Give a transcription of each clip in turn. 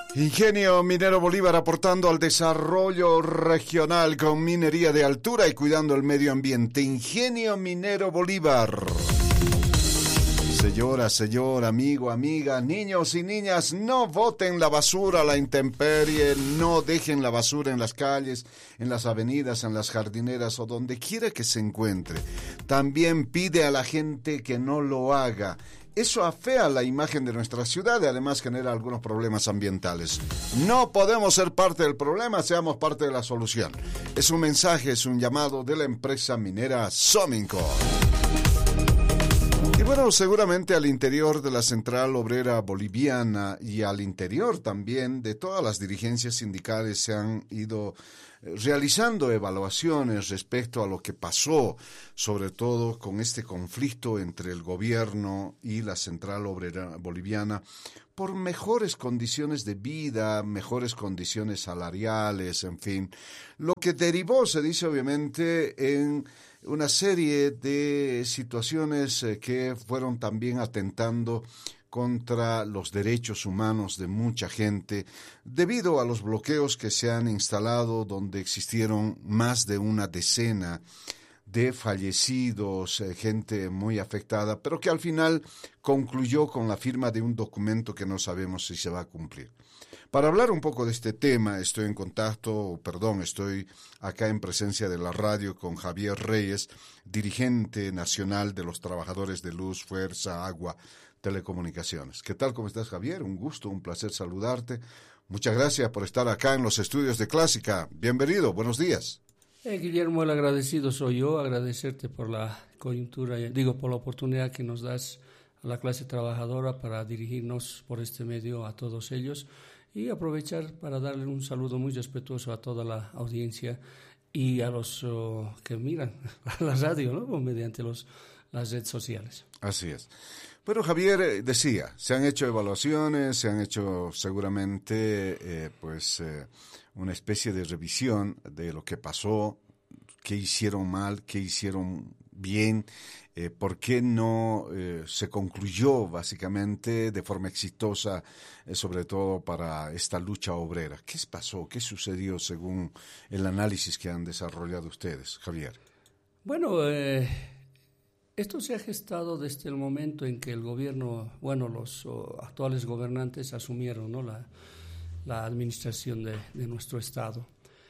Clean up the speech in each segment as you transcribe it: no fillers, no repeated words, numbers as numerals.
Ingenio Minero Bolívar aportando al desarrollo regional con minería de altura y cuidando el medio ambiente. Ingenio Minero Bolívar. Señora, amigo, amiga, niños y niñas, no boten la basura a la intemperie, no dejen la basura en las calles, en las avenidas, en las jardineras o donde quiera que se encuentre. También pide a la gente que no lo haga. Eso afea la imagen de nuestra ciudad y además genera algunos problemas ambientales. No podemos ser parte del problema, seamos parte de la solución. Es un mensaje, es un llamado de la empresa minera Sominco. Y bueno, seguramente al interior de la Central Obrera Boliviana y al interior también de todas las dirigencias sindicales se han ido realizando evaluaciones respecto a lo que pasó, sobre todo con este conflicto entre el gobierno y la Central Obrera Boliviana, por mejores condiciones de vida, mejores condiciones salariales, en fin, lo que derivó, se dice obviamente, en una serie de situaciones que fueron también atentando contra los derechos humanos de mucha gente debido a los bloqueos que se han instalado donde existieron más de una decena de fallecidos, gente muy afectada, pero que al final concluyó con la firma de un documento que no sabemos si se va a cumplir. Para hablar un poco de este tema, estoy acá en presencia de la radio con Javier Reyes, dirigente nacional de los trabajadores de luz, fuerza, agua, telecomunicaciones. ¿Qué tal? ¿Cómo estás, Javier? Un gusto, un placer saludarte. Muchas gracias por estar acá en los estudios de Clásica. Bienvenido, buenos días. Guillermo, el agradecido soy yo, agradecerte por la coyuntura, por la oportunidad que nos das a la clase trabajadora para dirigirnos por este medio a todos ellos y aprovechar para darle un saludo muy respetuoso a toda la audiencia y a los que miran la radio, ¿no? Mediante las redes sociales. Así es. Bueno, Javier decía, se han hecho evaluaciones, se han hecho seguramente una especie de revisión de lo que pasó, qué hicieron mal, qué hicieron bien, por qué no se concluyó básicamente de forma exitosa, sobre todo para esta lucha obrera. ¿Qué pasó? ¿Qué sucedió según el análisis que han desarrollado ustedes, Javier? Bueno, esto se ha gestado desde el momento en que el gobierno, los actuales gobernantes asumieron, ¿no?, la administración de nuestro Estado.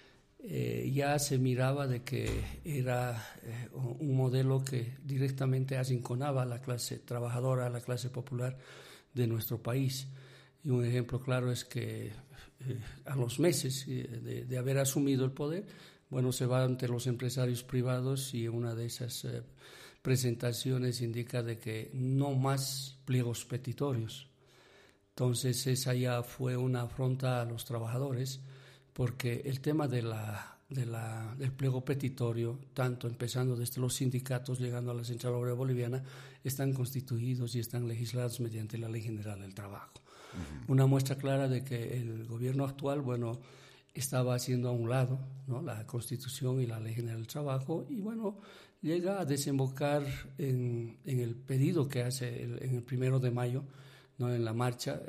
Ya se miraba de que era un modelo que directamente arrinconaba a la clase trabajadora, a la clase popular de nuestro país. Y un ejemplo claro es que a los meses de haber asumido el poder, se va ante los empresarios privados y una de esas presentaciones indica de que no más pliegos petitorios. Entonces esa ya fue una afronta a los trabajadores, porque el tema del pliego petitorio, tanto empezando desde los sindicatos, llegando a la Central Obrera Boliviana, están constituidos y están legislados mediante la Ley General del Trabajo. Uh-huh. Una muestra clara de que el gobierno actual, estaba haciendo a un lado, ¿no?, la Constitución y la Ley General del Trabajo y, llega a desembocar en el pedido que hace en el 1 de mayo, ¿no?, en la marcha,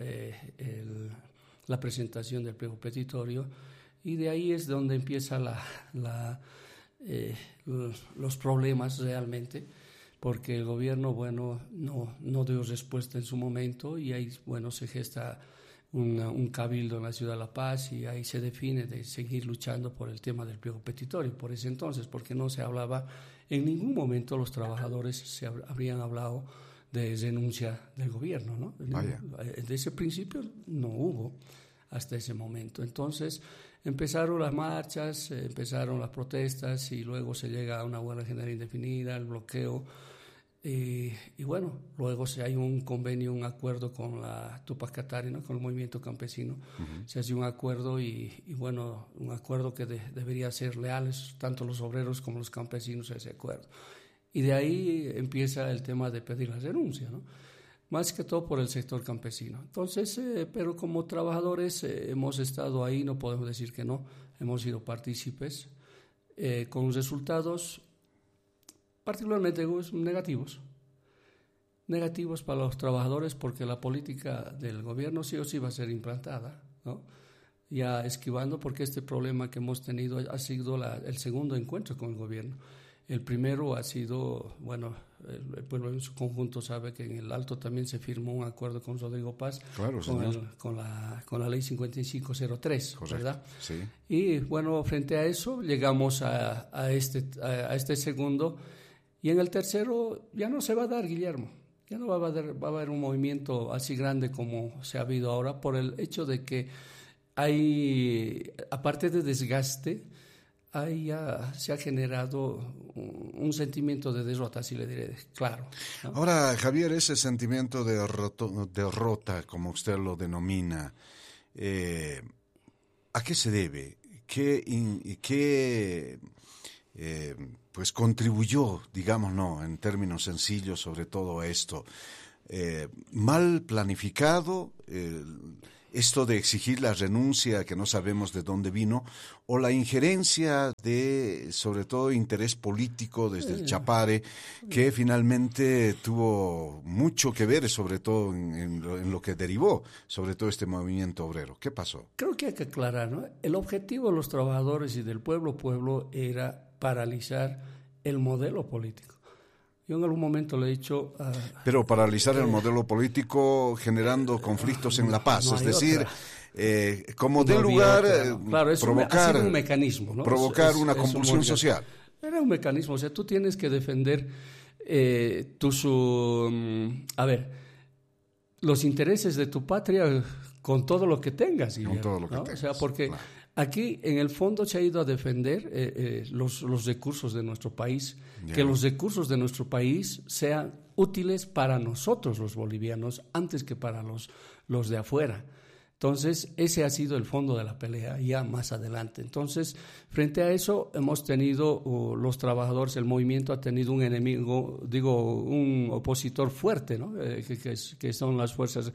la presentación del pliego petitorio. Y de ahí es donde empiezan los problemas realmente, porque el gobierno, no dio respuesta en su momento y ahí, se gesta un cabildo en la ciudad de La Paz y ahí se define de seguir luchando por el tema del pliego petitorio. Por ese entonces, porque no se hablaba, en ningún momento los trabajadores habrían hablado de renuncia del gobierno, ¿no? De ese principio no hubo hasta ese momento. Entonces empezaron las marchas, empezaron las protestas y luego se llega a una huelga general indefinida, el bloqueo. Luego se hay un convenio, un acuerdo con la Tupac Katari, ¿no?, con el movimiento campesino. Uh-huh. Se hace un acuerdo un acuerdo que debería ser leales tanto los obreros como los campesinos a ese acuerdo. Y de ahí empieza el tema de pedir la renuncia, ¿no?, más que todo por el sector campesino. Entonces, pero como trabajadores hemos estado ahí, no podemos decir que no, hemos sido partícipes con resultados particularmente negativos para los trabajadores, porque la política del gobierno sí o sí va a ser implantada, ¿no? Ya esquivando, porque este problema que hemos tenido ha sido el segundo encuentro con el gobierno. El primero ha sido, bueno, el pueblo en su conjunto sabe que en el Alto también se firmó un acuerdo con Rodrigo Paz, claro, con la ley 5503, correcto, ¿verdad? Sí. Y bueno, frente a eso llegamos a este segundo, y en el tercero ya no se va a dar, Guillermo. Ya no va a haber un movimiento así grande como se ha habido ahora, por el hecho de que hay, aparte de desgaste, se ha generado un sentimiento de derrota, así le diré, claro, ¿no? Ahora, Javier, ese sentimiento de derrota, como usted lo denomina, ¿a qué se debe? ¿Qué pues contribuyó, digámoslo, en términos sencillos, sobre todo a esto? ¿Mal planificado? Esto de exigir la renuncia, que no sabemos de dónde vino, o la injerencia de, sobre todo, interés político desde el Chapare, que finalmente tuvo mucho que ver, sobre todo en lo que derivó, sobre todo este movimiento obrero. ¿Qué pasó? Creo que hay que aclarar, ¿no? El objetivo de los trabajadores y del pueblo era paralizar el modelo político. Yo en algún momento le he dicho... Pero paralizar el modelo político generando conflictos en La Paz, no es decir, como no de lugar claro, provocar, ha sido un mecanismo, ¿no? provocar una convulsión social. Era un mecanismo, o sea, tú tienes que defender los intereses de tu patria con todo lo que tengas, Guillermo, con todo lo que ¿no? tengas, o sea, porque... Claro. Aquí, en el fondo, se ha ido a defender los recursos de nuestro país, que los recursos de nuestro país sean útiles para nosotros, los bolivianos, antes que para los de afuera. Entonces, ese ha sido el fondo de la pelea ya más adelante. Entonces, frente a eso, hemos tenido, los trabajadores, el movimiento ha tenido un enemigo, un opositor fuerte, ¿no? Que son las fuerzas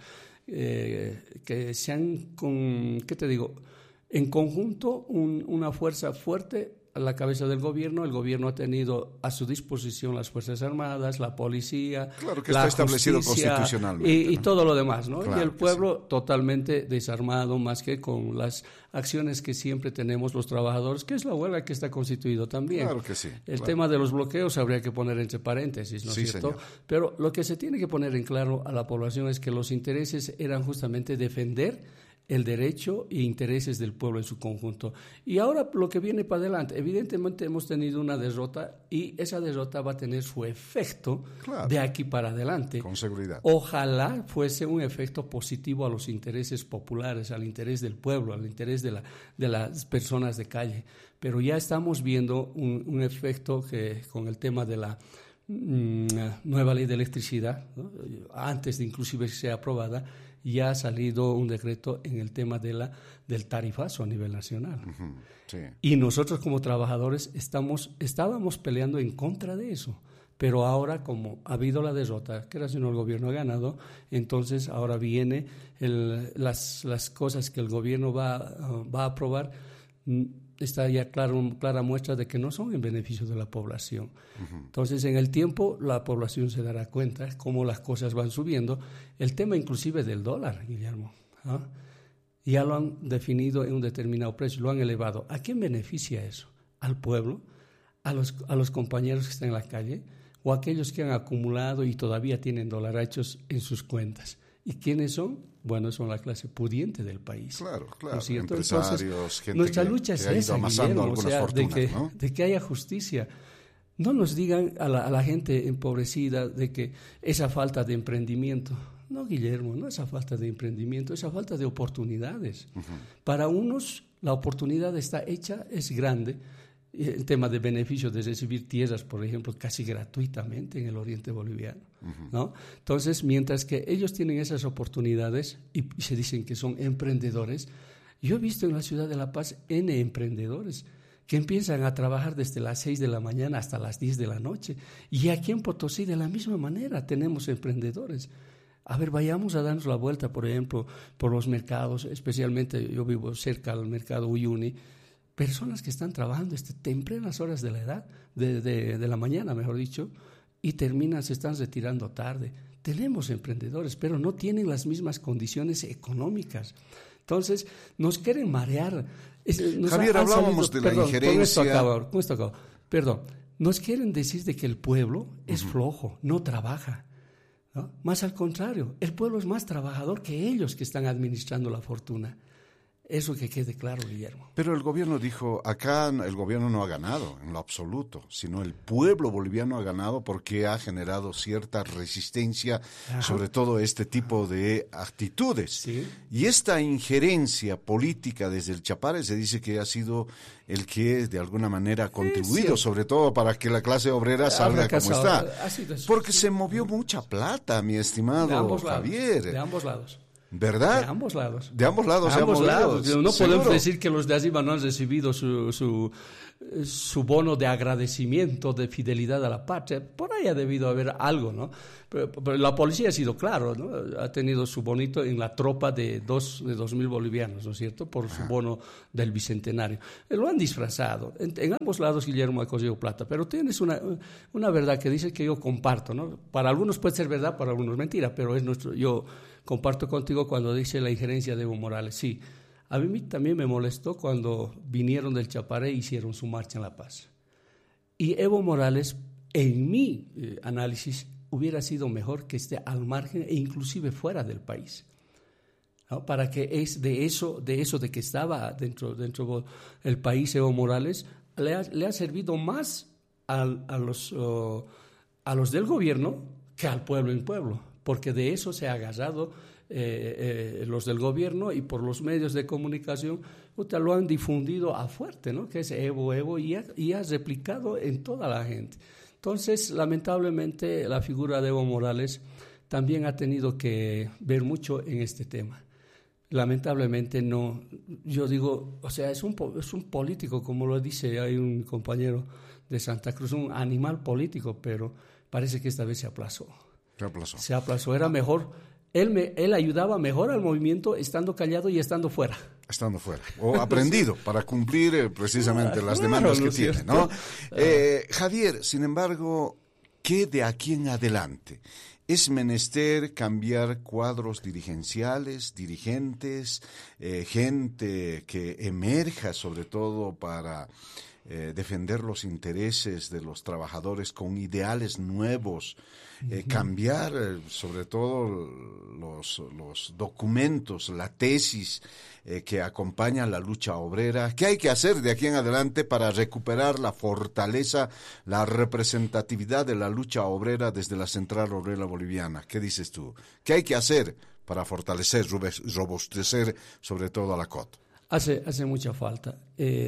que se han, ¿qué te digo?, en conjunto, una fuerza fuerte a la cabeza del gobierno. El gobierno ha tenido a su disposición las Fuerzas Armadas, la policía, claro que la está establecido justicia, constitucionalmente, y todo lo demás, ¿no? Claro y el pueblo sí. Totalmente desarmado, más que con las acciones que siempre tenemos los trabajadores, que es la huelga que está constituido también. Claro que sí. El tema de los bloqueos habría que poner entre paréntesis, ¿no es cierto? Señor. Pero lo que se tiene que poner en claro a la población es que los intereses eran justamente defender el derecho e intereses del pueblo en su conjunto. Y ahora lo que viene para adelante, evidentemente hemos tenido una derrota, y esa derrota va a tener su efecto de aquí para adelante. Con seguridad. Ojalá fuese un efecto positivo a los intereses populares, al interés del pueblo, al interés de las personas de calle. Pero ya estamos viendo un efecto que con el tema de la nueva ley de electricidad, ¿no? Antes de inclusive que sea aprobada, ya ha salido un decreto en el tema del tarifazo a nivel nacional. Uh-huh, sí. Y nosotros como trabajadores estábamos peleando en contra de eso. Pero ahora, como ha habido la derrota, que el gobierno ha ganado, entonces ahora viene las cosas que el gobierno va a aprobar. Está ya clara muestra de que no son en beneficio de la población. Uh-huh. Entonces, en el tiempo, la población se dará cuenta cómo las cosas van subiendo. El tema inclusive del dólar, Guillermo, ¿ah? Ya lo han definido en un determinado precio, lo han elevado. ¿A quién beneficia eso? ¿Al pueblo? ¿A los compañeros que están en la calle? ¿O a aquellos que han acumulado y todavía tienen dolarachos en sus cuentas? ¿Y quiénes son? Bueno, son la clase pudiente del país. Claro, ¿no es cierto? Empresarios, entonces, gente nuestra que lucha es ha ido esa, amasando Guillermo, algunas fortunas, ¿no? de que haya justicia. No nos digan a la gente empobrecida de que esa falta de emprendimiento. No, Guillermo, no esa falta de emprendimiento, esa falta de oportunidades. Uh-huh. Para unos la oportunidad está hecha, es grande. El tema de beneficio de recibir tierras, por ejemplo, casi gratuitamente en el oriente boliviano, uh-huh. ¿no? Entonces, mientras que ellos tienen esas oportunidades y se dicen que son emprendedores, yo he visto en la ciudad de La Paz N emprendedores que empiezan a trabajar desde las 6 de la mañana hasta las 10 de la noche. Y aquí en Potosí, de la misma manera, tenemos emprendedores. A ver, vayamos a darnos la vuelta, por ejemplo, por los mercados, especialmente yo vivo cerca al mercado Uyuni. Personas que están trabajando tempranas horas de la edad, de la mañana, mejor dicho, y se están retirando tarde. Tenemos emprendedores, pero no tienen las mismas condiciones económicas. Entonces, nos quieren marear. Javier, hablábamos de la injerencia. Con esto acabo. Perdón, nos quieren decir de que el pueblo es flojo, no trabaja, ¿no? Más al contrario, el pueblo es más trabajador que ellos que están administrando la fortuna. Eso que quede claro, Guillermo. Pero el gobierno dijo, acá el gobierno no ha ganado en lo absoluto, sino el pueblo boliviano ha ganado porque ha generado cierta resistencia, sobre todo este tipo de actitudes. Sí. Y esta injerencia política desde el Chapare se dice que ha sido el que de alguna manera ha contribuido, sobre todo para que la clase obrera salga como está. Porque se movió mucha plata, mi estimado Javier. De ambos lados. ¿Verdad? De ambos lados. De ambos lados. De ambos lados. No ¿Seguro? podemos decir que los de arriba no han recibido su bono de agradecimiento, de fidelidad a la patria. Por ahí ha debido haber algo, ¿no? Pero la policía ha sido claro, ¿no? Ha tenido su bonito en la tropa de 2.000 bolivianos, ¿no es cierto? Por su bono del bicentenario. Lo han disfrazado. En ambos lados Guillermo ha cogido plata, pero tienes una verdad que dice que yo comparto, ¿no? Para algunos puede ser verdad, para algunos mentira, pero es yo comparto contigo cuando dice la injerencia de Evo Morales. Sí, a mí también me molestó cuando vinieron del Chapare e hicieron su marcha en La Paz. Y Evo Morales, en mi análisis, hubiera sido mejor que esté al margen e inclusive fuera del país, ¿no? Para que es de eso de que estaba dentro del país Evo Morales, le ha servido más a los del gobierno que al pueblo en pueblo, porque de eso se ha agarrado los del gobierno y por los medios de comunicación lo han difundido a fuerte, ¿no? Que es Evo y ha replicado en toda la gente. Entonces, lamentablemente, la figura de Evo Morales también ha tenido que ver mucho en este tema. Lamentablemente no, yo digo, o sea, es un político, como lo dice, hay un compañero de Santa Cruz, un animal político, pero parece que esta vez se aplazó. Se aplazó, era mejor. Él ayudaba mejor al movimiento estando callado y estando fuera. Estando fuera, o aprendido para cumplir precisamente las demandas que tiene, ¿no? Javier, sin embargo, ¿qué de aquí en adelante? ¿Es menester cambiar cuadros dirigenciales, dirigentes, gente que emerja sobre todo para defender los intereses de los trabajadores con ideales nuevos, cambiar sobre todo los documentos, la tesis que acompaña la lucha obrera? ¿Qué hay que hacer de aquí en adelante para recuperar la fortaleza, la representatividad de la lucha obrera desde la Central Obrera Boliviana? ¿Qué dices tú? ¿Qué hay que hacer para fortalecer, robustecer sobre todo a la COT? Hace mucha falta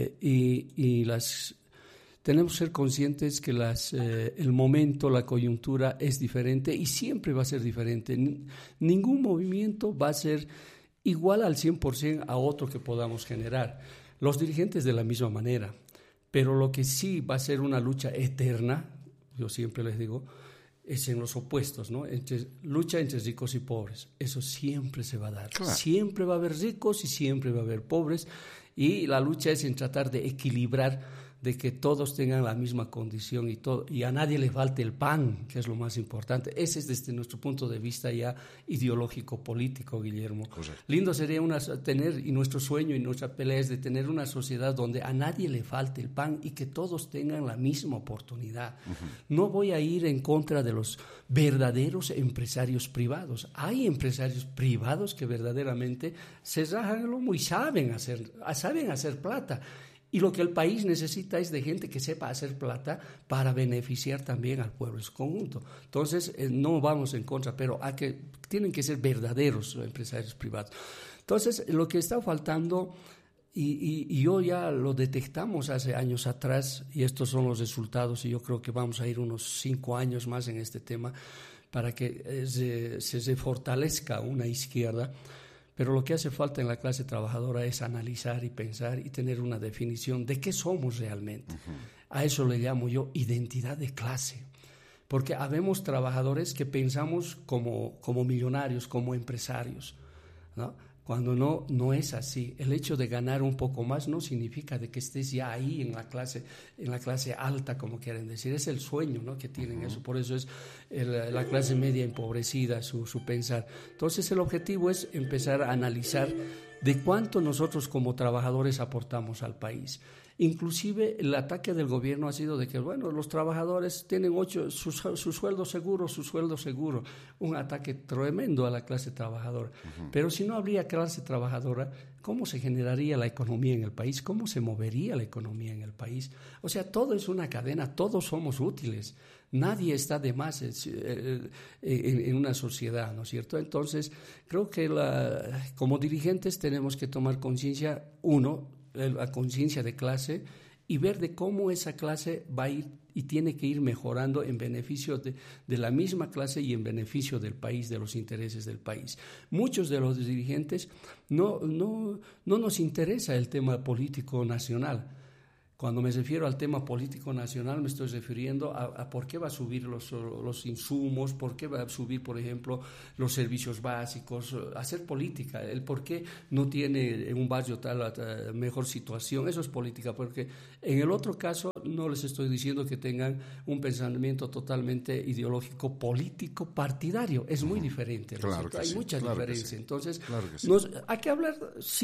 tenemos que ser conscientes que el momento, la coyuntura es diferente y siempre va a ser diferente. Ningún movimiento va a ser igual al 100% a otro que podamos generar. Los dirigentes de la misma manera, pero lo que sí va a ser una lucha eterna, yo siempre les digo, es en los opuestos, ¿no? Lucha entre ricos y pobres. Eso siempre se va a dar. Claro. Siempre va a haber ricos y siempre va a haber pobres. Y la lucha es en tratar de equilibrar, de que todos tengan la misma condición y a nadie le falte el pan, que es lo más importante. Ese es desde nuestro punto de vista ya ideológico, político, Guillermo. Correcto. Lindo sería y nuestro sueño y nuestra pelea es de tener una sociedad donde a nadie le falte el pan y que todos tengan la misma oportunidad. Uh-huh. No voy a ir en contra de los verdaderos empresarios privados. Hay empresarios privados que verdaderamente se rajan el lomo y saben hacer plata. Y lo que el país necesita es de gente que sepa hacer plata para beneficiar también al pueblo en su conjunto. Entonces, no vamos en contra, pero tienen que ser verdaderos empresarios privados. Entonces, lo que está faltando, y yo ya lo detectamos hace años atrás, y estos son los resultados, y yo creo que vamos a ir unos 5 años más en este tema para que se fortalezca una izquierda. Pero lo que hace falta en la clase trabajadora es analizar y pensar y tener una definición de qué somos realmente. Uh-huh. A eso le llamo yo identidad de clase. Porque habemos trabajadores que pensamos como millonarios, como empresarios, ¿no? Cuando no es así. El hecho de ganar un poco más no significa de que estés ya ahí en la clase alta, como quieren decir. Es el sueño, ¿no?, que tienen. Uh-huh. Eso. Por eso es la clase media empobrecida, su pensar. Entonces el objetivo es empezar a analizar de cuánto nosotros como trabajadores aportamos al país. Inclusive el ataque del gobierno ha sido de que, bueno, los trabajadores tienen su sueldo seguro, un ataque tremendo a la clase trabajadora. Uh-huh. Pero si no habría clase trabajadora, ¿cómo se generaría la economía en el país? ¿Cómo se movería la economía en el país? O sea, todo es una cadena, todos somos útiles. Nadie está de más en una sociedad, ¿no es cierto? Entonces, creo que como dirigentes tenemos que tomar conciencia, la conciencia de clase, y ver de cómo esa clase va a ir y tiene que ir mejorando en beneficio de la misma clase y en beneficio del país, de los intereses del país. Muchos de los dirigentes no nos interesa el tema político nacional. Cuando me refiero al tema político nacional, me estoy refiriendo a por qué va a subir los insumos, por qué va a subir, por ejemplo, los servicios básicos, hacer política, el por qué no tiene en un barrio tal mejor situación, eso es política, porque en el otro caso no les estoy diciendo que tengan un pensamiento totalmente ideológico, político, partidario, es muy diferente, claro que hay sí, mucha claro diferencia, que sí, entonces claro que sí. hay que hablar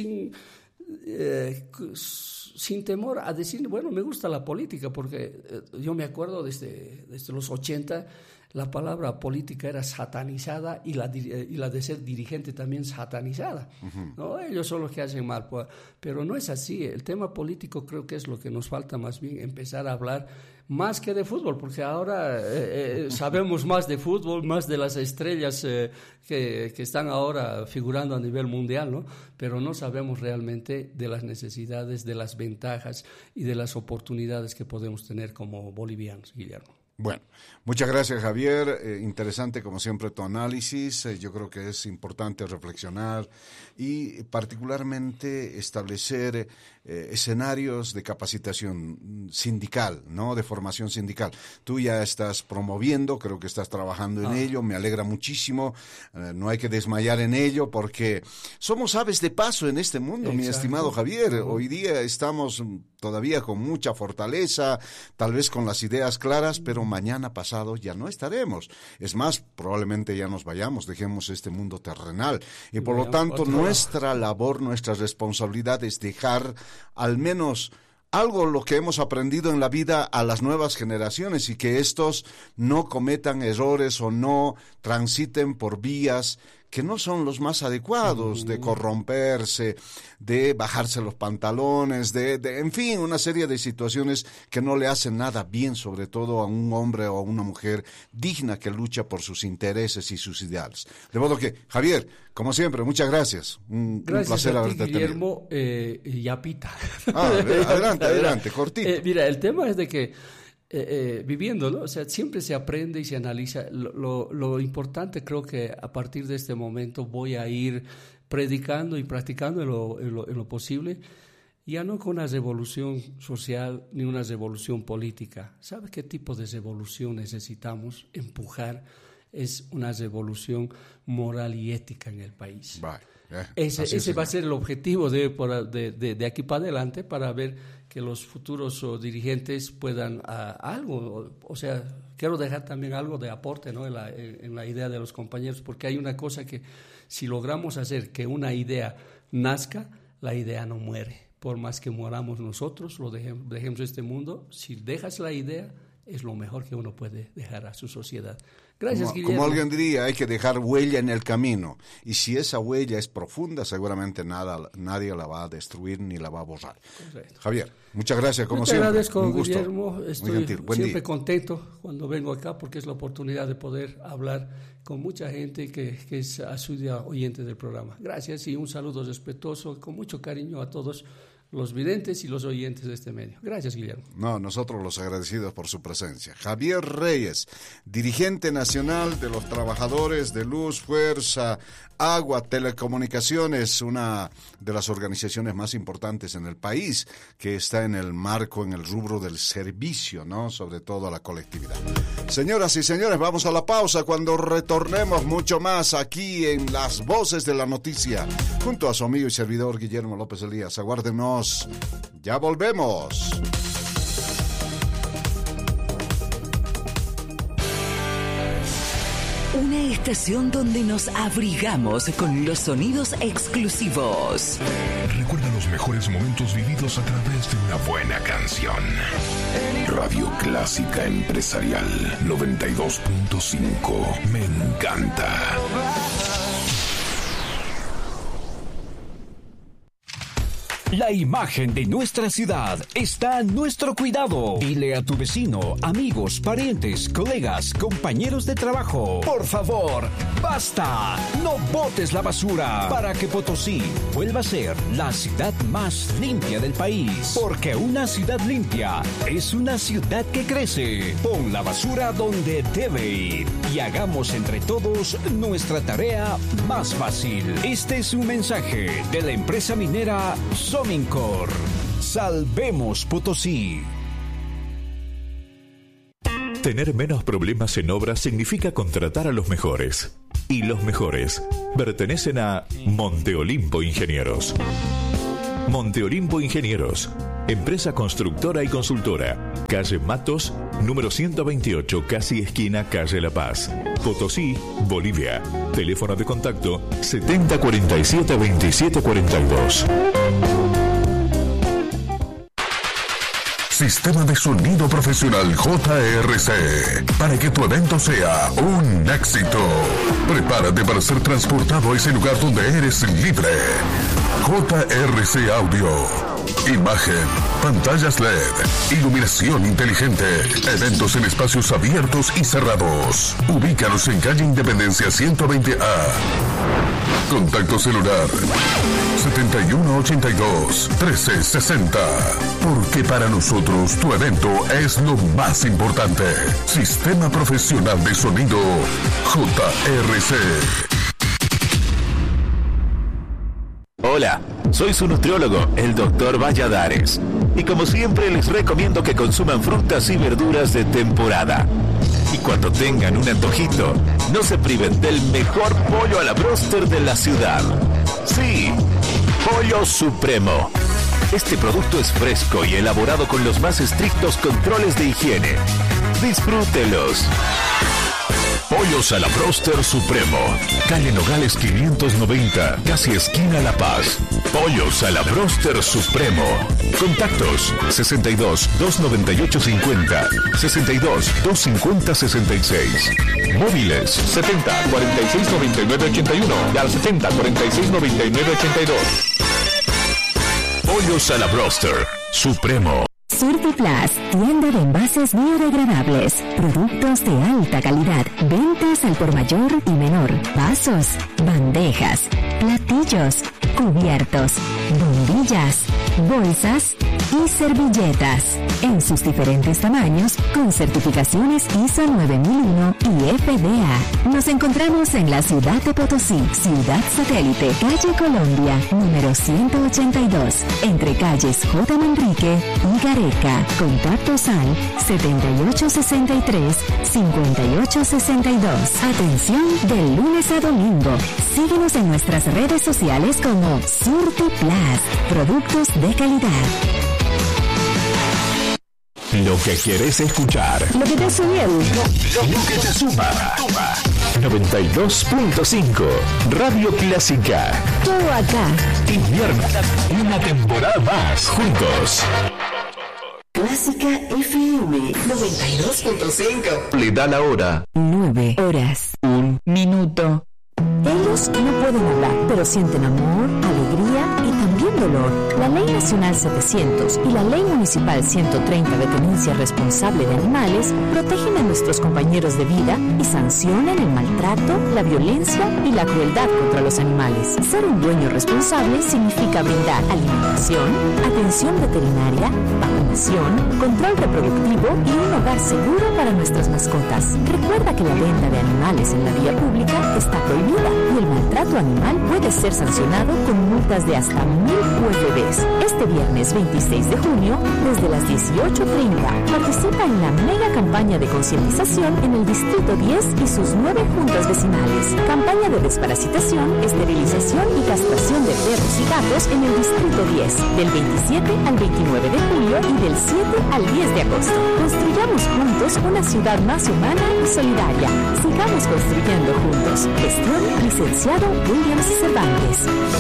sin temor a decir, bueno, me gusta la política, porque yo me acuerdo desde los 80, la palabra política era satanizada y la de ser dirigente también satanizada. Uh-huh. ¿No? Ellos son los que hacen mal, pero no es así. El tema político creo que es lo que nos falta más bien, empezar a hablar más que de fútbol, porque ahora sabemos más de fútbol, más de las estrellas que están ahora figurando a nivel mundial, ¿no? Pero no sabemos realmente de las necesidades, de las ventajas y de las oportunidades que podemos tener como bolivianos, Guillermo. Bueno, muchas gracias, Javier. Interesante como siempre tu análisis. Yo creo que es importante reflexionar y particularmente establecer escenarios de capacitación sindical, ¿no? De formación sindical. Tú ya estás promoviendo, creo que estás trabajando en ello, me alegra muchísimo. No hay que desmayar en ello porque somos aves de paso en este mundo. Exacto. Mi estimado Javier. Hoy día estamos todavía con mucha fortaleza, tal vez con las ideas claras, pero mañana pasado ya no estaremos. Es más, probablemente ya nos vayamos, dejemos este mundo terrenal. Y por lo tanto, nuestra labor, nuestra responsabilidad es dejar al menos algo lo que hemos aprendido en la vida a las nuevas generaciones y que estos no cometan errores o no transiten por vías que no son los más adecuados, de corromperse, de bajarse los pantalones, en fin, una serie de situaciones que no le hacen nada bien, sobre todo a un hombre o a una mujer digna que lucha por sus intereses y sus ideales. De modo que, Javier, como siempre, muchas gracias. Un placer haberte tenido. Guillermo, Yapita. Adelante, cortito. Mira, el tema es de que viviendo, ¿no? O sea, siempre se aprende y se analiza. Lo importante, creo que a partir de este momento voy a ir predicando y practicando en lo posible, ya no con una revolución social ni una revolución política. ¿Sabe qué tipo de revolución necesitamos empujar? Es una revolución moral y ética en el país. Ese va a ser el objetivo de aquí para adelante, para ver que los futuros dirigentes puedan algo, o sea, quiero dejar también algo de aporte, ¿no? en la idea de los compañeros, porque hay una cosa que si logramos hacer que una idea nazca, la idea no muere. Por más que moramos nosotros, dejemos este mundo, si dejas la idea, es lo mejor que uno puede dejar a su sociedad. Gracias, Guillermo. Como alguien diría, hay que dejar huella en el camino. Y si esa huella es profunda, seguramente nadie la va a destruir ni la va a borrar. Correcto. Javier, muchas gracias, como siempre. Te agradezco, un gusto. Guillermo. Estoy siempre contento cuando vengo acá porque es la oportunidad de poder hablar con mucha gente que es asidua oyente del programa. Gracias y un saludo respetuoso, con mucho cariño a todos los videntes y los oyentes de este medio. Gracias, Guillermo. No, nosotros los agradecidos por su presencia. Javier Reyes, dirigente nacional de los trabajadores de Luz, Fuerza, Agua, Telecomunicaciones, una de las organizaciones más importantes en el país, que está en el marco, en el rubro del servicio, ¿no? Sobre todo a la colectividad. Señoras y señores, vamos a la pausa. Cuando retornemos mucho más aquí en Las Voces de la Noticia, junto a su amigo y servidor Guillermo López Elías. Aguárdenos, ya volvemos. Una estación donde nos abrigamos con los sonidos exclusivos. Recuerda los mejores momentos vividos a través de una buena canción. Radio Clásica Empresarial 92.5. Me encanta. La imagen de nuestra ciudad está a nuestro cuidado. Dile a tu vecino, amigos, parientes, colegas, compañeros de trabajo. Por favor, basta. No botes la basura para que Potosí vuelva a ser la ciudad más limpia del país. Porque una ciudad limpia es una ciudad que crece. Pon la basura donde debe ir y hagamos entre todos nuestra tarea más fácil. Este es un mensaje de la empresa minera Somincor. Salvemos Potosí. Tener menos problemas en obras significa contratar a los mejores. Y los mejores pertenecen a Monte Olimpo Ingenieros. Monte Olimpo Ingenieros, empresa constructora y consultora. Calle Matos, número 128, casi esquina Calle La Paz. Potosí, Bolivia. Teléfono de contacto 7047-2742. Sistema de sonido profesional JRC. Para que tu evento sea un éxito. Prepárate para ser transportado a ese lugar donde eres libre. JRC Audio. Imagen, pantallas LED, iluminación inteligente, eventos en espacios abiertos y cerrados. Ubícanos en calle Independencia 120A. Contacto celular 7182-1360. Porque para nosotros tu evento es lo más importante. Sistema Profesional de Sonido JRC. Hola, soy su nutriólogo, el Dr. Valladares. Y como siempre les recomiendo que consuman frutas y verduras de temporada. Y cuando tengan un antojito, no se priven del mejor pollo a la bróster de la ciudad. Sí, Pollo Supremo. Este producto es fresco y elaborado con los más estrictos controles de higiene. Disfrútelos. Pollos a la Bróster Supremo. Calle Nogales 590, casi esquina La Paz. Pollos a la Bróster Supremo. Contactos 62-298-50, 62-250-66. Móviles 70-46-99-81 y al 70-46-99-82. Pollos a la Bróster Supremo. Surtiplas, tienda de envases biodegradables, productos de alta calidad, ventas al por mayor y menor, vasos, bandejas, platillos, cubiertos, bombillas, bolsas y servilletas, en sus diferentes tamaños, con certificaciones ISO 9001 y FDA. Nos encontramos en la ciudad de Potosí, Ciudad Satélite, calle Colombia, número 182, entre calles J. Manrique y Gareca. Contactos al 7863-5862. Atención del lunes a domingo. Síguenos en nuestras redes sociales como Surtiplas, productos de calidad. Lo que quieres escuchar. Lo que te sube. Lo que te suma. 92.5 Radio Clásica. Todo acá. Invierno. Una temporada más. Juntos. Clásica FM 92.5. Le da la hora. 9 horas. 1 minuto. Ellos no pueden hablar, pero sienten amor, alegría y también dolor. La Ley Nacional 700 y la Ley Municipal 130 de Tenencia Responsable de Animales protegen a nuestros compañeros de vida y sancionan el maltrato, la violencia y la crueldad contra los animales. Ser un dueño responsable significa brindar alimentación, atención veterinaria, vacunación, control reproductivo y un hogar seguro para nuestras mascotas. Recuerda que la venta de animales en la vía pública está prohibida y el maltrato animal puede ser sancionado con multas de hasta 1,000 UFBs. Este viernes 26 de junio, desde las 18:30, participa en la mega campaña de concientización en el Distrito 10 y sus 9 juntas vecinales. Campaña de desparasitación, esterilización y castración de perros y gatos en el Distrito 10, del 27 al 29 de julio y del 7 al 10 de agosto. Construyamos juntos una ciudad más humana y solidaria. Sigamos construyendo juntos. Gestión Licenciado Williams Cervantes.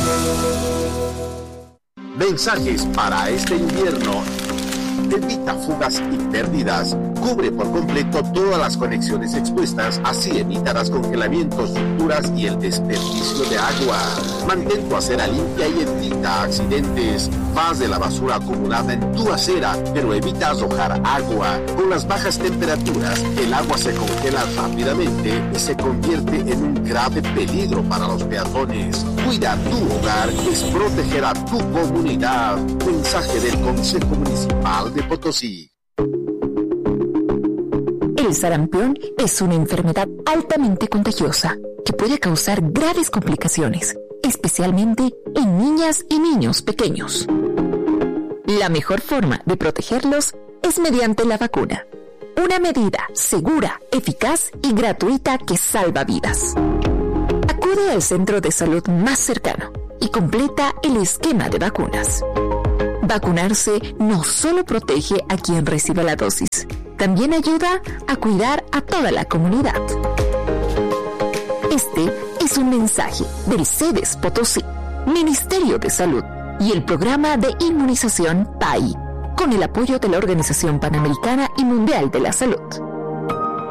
Mensajes para este invierno. Evita fugas y pérdidas. Cubre por completo todas las conexiones expuestas, así evitarás congelamientos, rupturas y el desperdicio de agua. Mantén tu acera limpia y evita accidentes. Haz de la basura acumulada en tu acera, pero evita arrojar agua. Con las bajas temperaturas, el agua se congela rápidamente y se convierte en un grave peligro para los peatones. Cuida tu hogar, es proteger a tu comunidad. Mensaje del Consejo Municipal de Potosí. El sarampión es una enfermedad altamente contagiosa que puede causar graves complicaciones, especialmente en niñas y niños pequeños. La mejor forma de protegerlos es mediante la vacuna, una medida segura, eficaz y gratuita que salva vidas. Acude al centro de salud más cercano y completa el esquema de vacunas. Vacunarse no solo protege a quien recibe la dosis, también ayuda a cuidar a toda la comunidad. Este es un mensaje del CEDES Potosí, Ministerio de Salud y el Programa de Inmunización PAI, con el apoyo de la Organización Panamericana y Mundial de la Salud.